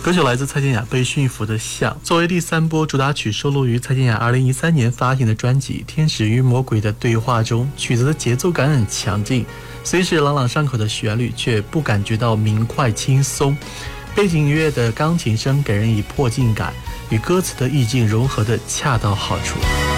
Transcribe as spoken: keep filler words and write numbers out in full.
歌曲来自蔡健雅被驯服的象，作为第三波主打曲收录于蔡健雅二零一三年发行的专辑《天使与魔鬼的对话》中，曲子的节奏感很强劲，虽是朗朗上口的旋律，却不感觉到明快轻松。背景音乐的钢琴声给人以迫近感，与歌词的意境融合的恰到好处。